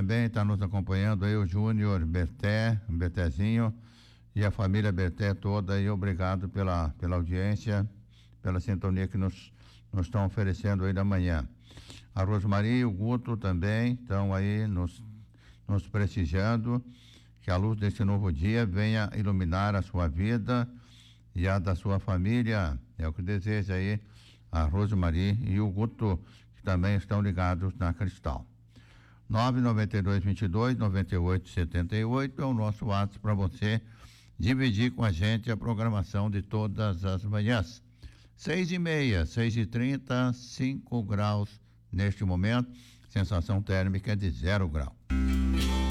Também está nos acompanhando aí o Júnior Bertezinho e a família Berté toda aí, obrigado pela audiência, pela sintonia que nos estão oferecendo aí da manhã. A Rosmaria e o Guto também estão aí nos prestigiando, que a luz desse novo dia venha iluminar a sua vida e a da sua família, é o que deseja aí a Rosmaria e o Guto, que também estão ligados na Cristal. 992229878 é o nosso WhatsApp para você dividir com a gente a programação de todas as manhãs. 6h30, 6h30, 5 graus neste momento, sensação térmica de 0 grau.